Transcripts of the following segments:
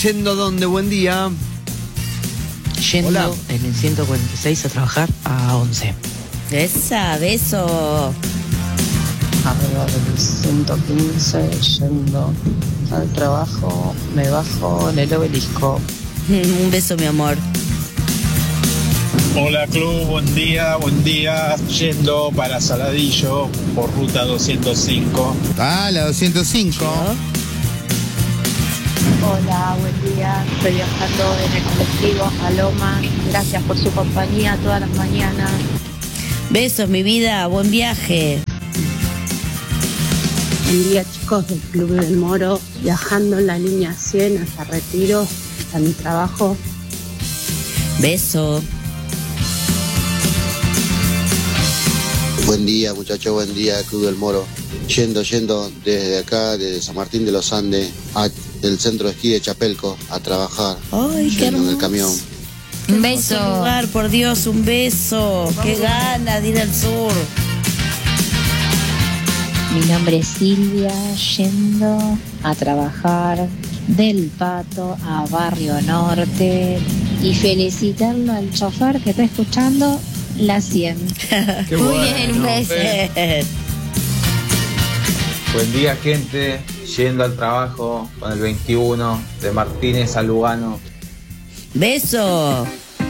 ¿Yendo a dónde? Buen día. Yendo Hola. en el 146 a trabajar a 11. Esa, beso. Arriba del 115, yendo al trabajo, me bajo en el obelisco. Un beso, mi amor. Hola club, buen día, yendo para Saladillo por ruta 205. Ah, la 205. Hola, buen día. Estoy viajando en el colectivo a Loma. Gracias por su compañía todas las mañanas. Besos, mi vida. Buen viaje. Buen día, chicos del Club del Moro, viajando en la línea 100 hasta Retiro, a mi trabajo. Beso. Buen día, muchachos, buen día, Club del Moro. Yendo desde acá, desde San Martín de los Andes, al centro de esquí de Chapelco, a trabajar. Ay, qué yendo en el hermoso. camión. Un beso. Lugar, por Dios, un beso. Qué ganas de ir al sur. Mi nombre es Silvia, yendo a trabajar del Pato a Barrio Norte y felicitarlo al chofer que está escuchando la 100. Qué Muy bueno, bien, un beso. Buen día, gente, yendo al trabajo con el 21 de Martínez a Lugano. Beso.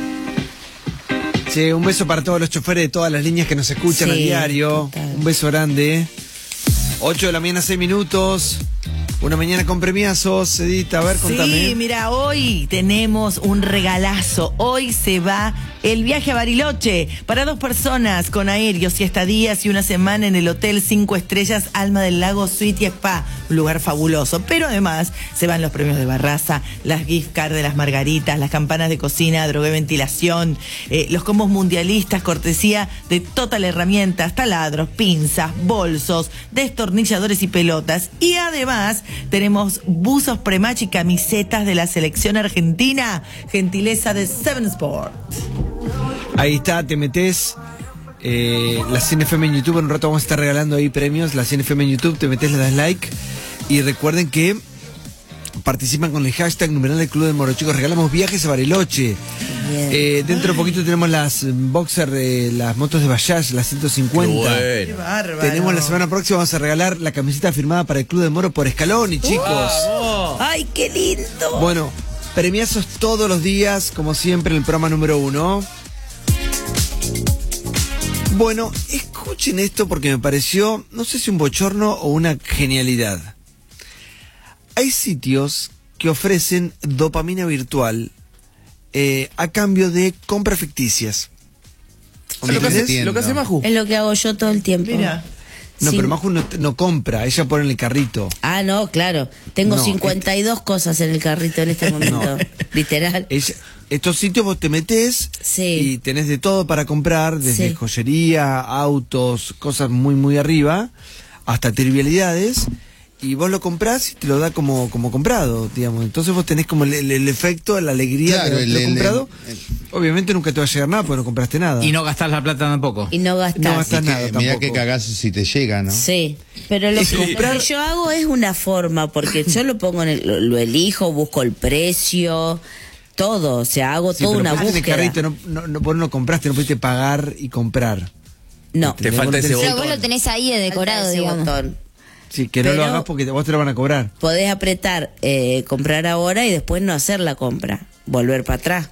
Che, un beso para todos los choferes de todas las líneas que nos escuchan a diario. Total. Un beso grande. 8 de la mañana, 6 minutos. Una mañana con premiazos. Edita, a ver, contame. Sí, mira, hoy tenemos un regalazo. Hoy se va el viaje a Bariloche para 2 personas con aéreos y estadías y una semana en el Hotel 5 Estrellas Alma del Lago Suite y Spa. Un lugar fabuloso. Pero además se van los premios de Barraza, las gift cards de las margaritas, las campanas de cocina, drogué ventilación, los combos mundialistas, cortesía de Total Herramientas, taladros, pinzas, bolsos, destornilladores y pelotas. Y además tenemos buzos prematch y camisetas de la selección argentina, gentileza de Seven Sport. Ahí está, te metés. La CNFM en YouTube, en un rato vamos a estar regalando ahí premios. La CNFM en YouTube, te metés, le das like. Y recuerden que participan con el hashtag numeral del Club del Moro. Chicos, regalamos viajes a Bariloche. Dentro de poquito tenemos las Boxer, las motos de Bajaj, las 150. Qué bárbaro. Tenemos la semana próxima, vamos a regalar la camiseta firmada para el Club del Moro por Scaloni, chicos. Ay, qué lindo. Bueno, premiazos todos los días, como siempre, en el programa número 1. Bueno, escuchen esto porque me pareció, no sé si un bochorno o una genialidad. Hay sitios que ofrecen dopamina virtual a cambio de compras ficticias. Lo que hace Maju. Es lo que hago yo todo el tiempo. Mira. No, Sí. pero Maju no compra, ella pone en el carrito. Ah, no, claro. Tengo No, 52 cosas en el carrito en este momento. Literal. Estos sitios vos te metés y tenés de todo para comprar, desde joyería, autos, cosas muy, muy arriba, hasta trivialidades, y vos lo comprás y te lo da como comprado, digamos. Entonces vos tenés como el efecto, la alegría Claro, de haberlo comprado. Obviamente nunca te va a llegar nada porque no compraste nada. Y no gastás la plata tampoco. Y no gastás. No gastás nada Mirá tampoco. que cagazo si te llega, ¿no? Sí, pero lo que yo hago es una forma, porque yo lo pongo lo elijo, busco el precio, todo, o sea, hago Sí, toda pero una pusiste en el búsqueda. carrito, vos no compraste, no pudiste pagar y comprar. No. Te falta ese Pero vos lo tenés ahí de decorado, Ese digamos. botón. Sí, que no lo Pero- hagas porque vos te lo van a cobrar. Podés apretar comprar ahora y después no hacer la compra, volver para atrás.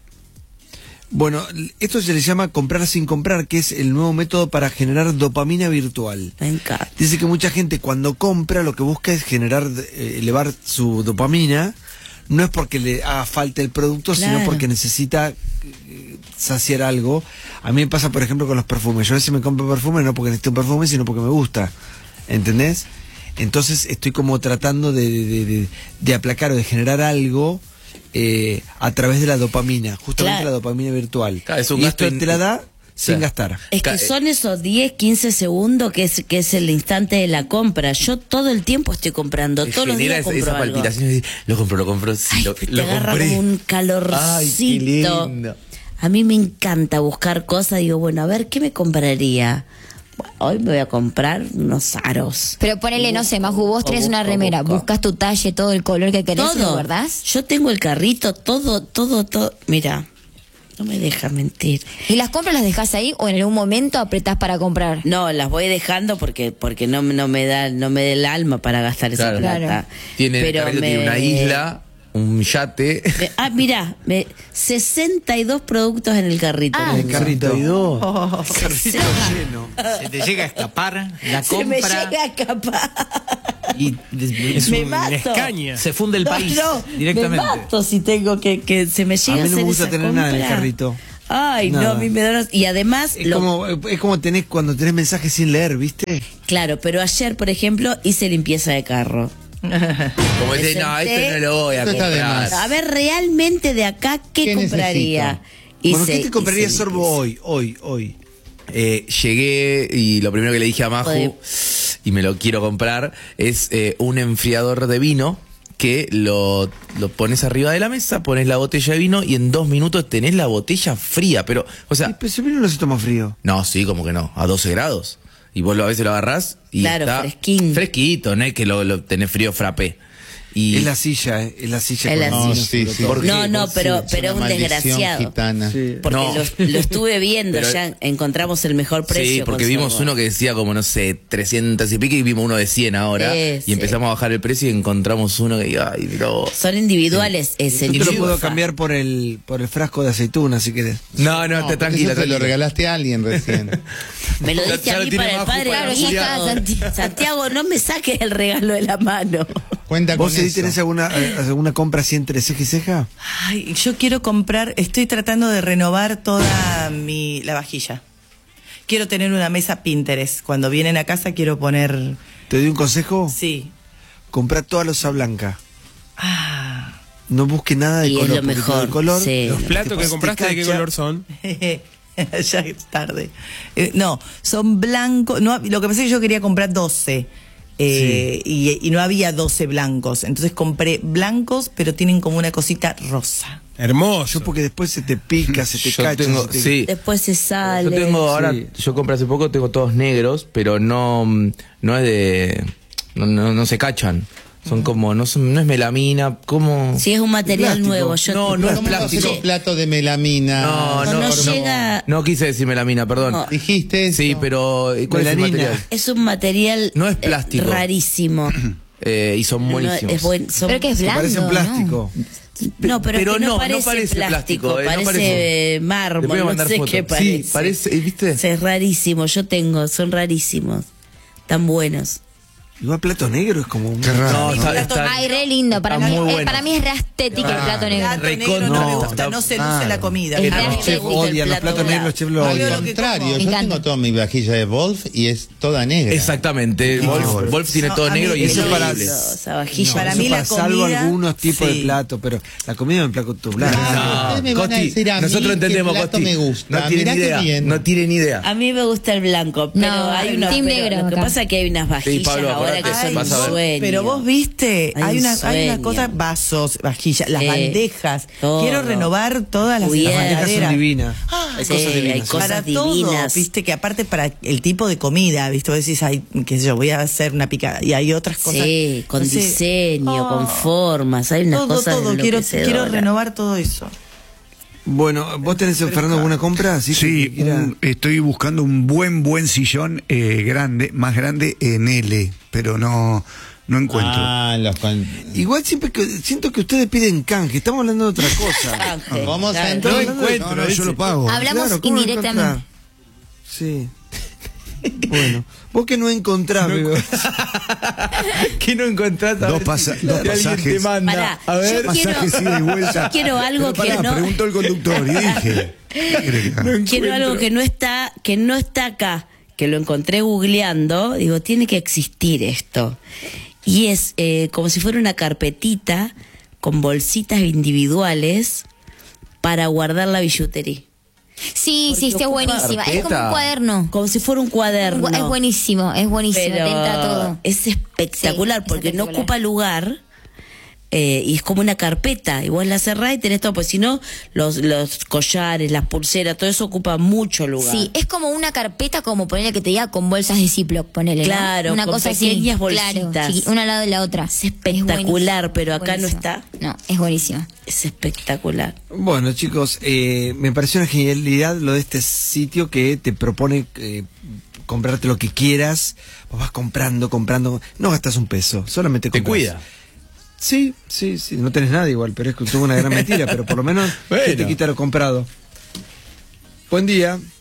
Bueno, esto se le llama comprar sin comprar, que es el nuevo método para generar dopamina virtual. Me encanta. Dice que mucha gente cuando compra lo que busca es generar, elevar su dopamina. No es porque le haga falta el producto, Claro. sino porque necesita saciar algo. A mí me pasa, por ejemplo, con los perfumes. Yo a veces me compro perfume no porque necesito un perfume, sino porque me gusta. ¿Entendés? Entonces estoy como tratando de aplacar o de generar algo a través de la dopamina, justamente Claro. la dopamina virtual. Claro, es un y gasto esto te la da sin gastar. Es que son esos 10, 15 segundos que es el instante de la compra. Yo todo el tiempo estoy comprando, todos los genera días compro esa algo. palpitación de lo compro, sí, lo Te agarra compré. como un calorcito. Ay, qué lindo. A mí me encanta buscar cosas, digo, bueno, a ver, ¿qué me compraría? hoy me voy a comprar unos aros. Pero ponele, no sé, Maju, vos tenés una remera, buscas tu talle, todo el color que querés, todo, ¿verdad? Yo tengo el carrito, todo. Mira, no me dejas mentir. ¿Y las compras las dejás ahí o en algún momento apretás para comprar? No, las voy dejando porque no me da el alma para gastar esa plata. Claro. Tiene una isla, un yate. Mira, 62 productos en el carrito. En el carrito. 62. Carrito lleno. Se te llega a escapar la Se compra. me llega a escapar. Y es Me un mato. escaña. Se funde el país directamente. Me mato si tengo que se me llega A a mí no hacer me gusta esa tener compra. nada en el carrito. Ay, Nada. no, a mí me da... Y además... Es como tenés cuando tenés mensajes sin leer, ¿viste? Claro, pero ayer, por ejemplo, hice limpieza de carro. Como dice, no, esto no lo voy a comprar. A ver, realmente de acá, ¿qué compraría? Bueno, ¿qué te compraría Sorbo hoy? Llegué y lo primero que le dije a Maju, y me lo quiero comprar, es un enfriador de vino que lo pones arriba de la mesa, pones la botella de vino y en 2 minutos tenés la botella fría. Pero, o sea... Pero ese vino no se toma frío. No, sí, como que no, a 12 grados. Y vos a veces lo agarrás y claro, está fresquito, no es que lo tenés frío frappé. Y es la silla, es la silla. Es la con silla. sí. No, pero es un desgraciado. Sí. Porque No. lo estuve viendo, Pero- ya encontramos el mejor precio. sí, porque con vimos Sorbo. uno que decía como, no sé, 300 y pico y vimos uno de 100 ahora. Sí, y empezamos a bajar el precio y encontramos uno que, ay, mirá vos. Son individuales. Yo te lo puedo cambiar por el frasco de aceituna, si querés. No, está tranquila. Eso te lo regalaste a alguien recién. Me lo diste Ya a lo mí tiene para el Maju padre para de mi Santiago. hija. Santiago, no me saques el regalo de la mano. Cuenta con ¿Vos Edith, eso. tenés alguna compra así entre ceja y ceja? Ay, yo quiero comprar, estoy tratando de renovar toda la vajilla. Quiero tener una mesa Pinterest. Cuando vienen a casa quiero poner... ¿Te doy un consejo? Sí. Comprá toda losa blanca. No busque nada de Y es color. lo porque mejor, todo el color, sí. Los platos después que compraste, ¿de qué cacha. color son? Ya es tarde. No, son blancos. No, lo que pasa es que yo quería comprar 12. Y no había 12 blancos. Entonces compré blancos, pero tienen como una cosita rosa. Hermoso. Yo porque después se te pica, se te Yo cacha. tengo- se te- sí. Después se sale. Yo tengo ahora, Sí. yo compré hace poco, tengo todos negros, pero no es de, no se cachan. Son como, no es melamina, como... Sí, es un material Plástico. nuevo. Yo No, te- no es ¿Cómo plástico. haces un plato de melamina? No llega. No quise decir melamina, perdón. No. ¿Dijiste eso? Sí, pero ¿cuál es el Melanina. material? Es un material No es plástico. rarísimo. Y son buenísimos. Son- Pero que es blando, Parecen plástico. No, pero, Pero es que no, no parece plástico, no parece parece. mármol, Te voy a no mandar sé fotos. qué parece. Sí, parece, ¿viste? Sí, es rarísimo, yo tengo, son rarísimos, tan buenos. Igual plato negro es como un... No, está Ay, re lindo. Para mí, muy bueno. para mí es re estético el plato negro. Plato negro Recontra. no me No, gusta, no se luce la comida. Es Los re chefs estético el odian los plato platos negros, los chefs lo Al odian. contrario, yo encanta. tengo toda mi vajilla de Wolf y es toda negra. Exactamente. Wolf tiene No, todo a mí negro y es eso para- horrible. Esa vajilla. No, Para eso mí la salvo comida, algunos tipos sí. de plato, pero la comida en plato blanco. Ustedes me van a Costi, decir a mí nosotros qué entendemos, plato Costi. me gusta. No tiene Mirá ni qué idea. bien. No tiene ni idea. A mí me gusta el blanco, pero No, hay unos, team pero negro lo que acá. pasa es que hay unas vajillas Pablo, ahora que acordate, son vas a un ver. sueño. Pero vos viste, hay un unas sueño. cosas, vasos, vajillas, las Sí, bandejas. todo. Quiero renovar todas las Cubiertas. Las bandejas son fregaderas. divinas. Hay sí, cosas divinas. hay cosas Para divinas. todo, viste, que aparte para el tipo de comida, viste, vos decís, ay, qué sé yo, voy a hacer una picada, y hay otras cosas. Sí, con No sé. diseño, con formas, hay unas Todo, cosas todo, quiero enloquecedoras. renovar todo eso. Bueno, ¿vos tenés, Fernando, alguna compra? Sí, estoy buscando un buen sillón grande, más grande en L, pero no encuentro. Igual siempre que siento que ustedes piden canje, estamos hablando de otra cosa. Canje, Vamos claro. a entrar. No, yo lo pago. Hablamos Claro, ¿cómo indirectamente. encontrar? Sí. Bueno, vos que no encontrás, ¿Qué no encontrás? Dos pasajes. Pará, A ver, yo quiero- pasajes ida y vuelta. yo quiero algo Pero pará, que no- preguntó el conductor y dije. Quiero algo que no está acá, que lo encontré googleando, digo, tiene que existir esto. Y es como si fuera una carpetita con bolsitas individuales para guardar la billutería. Sí, sí, está buenísima. Es como un cuaderno. Como si fuera un cuaderno. Es buenísimo, Pero te entra todo. es espectacular Sí, porque no espectacular. ocupa lugar. y es como una carpeta, y vos la cerrás y tenés todo, pues si no, los collares, las pulseras, todo eso ocupa mucho lugar. Sí, es como una carpeta, como ponerle que te diga con bolsas de Ziploc, ponele. Claro, ¿no? Una con cosa pequeñas así, bolsitas. claro, una al lado de la otra. Es espectacular, pero acá buenísimo. no está. No, es buenísimo. Es espectacular. Bueno, chicos, me pareció una genialidad lo de este sitio que te propone comprarte lo que quieras. Vos vas comprando, no gastas un peso, solamente compras. Te cuida. Sí, no tenés nada igual, pero es que tuvo una gran mentira, pero por lo menos Bueno. te quita lo comprado. Buen día.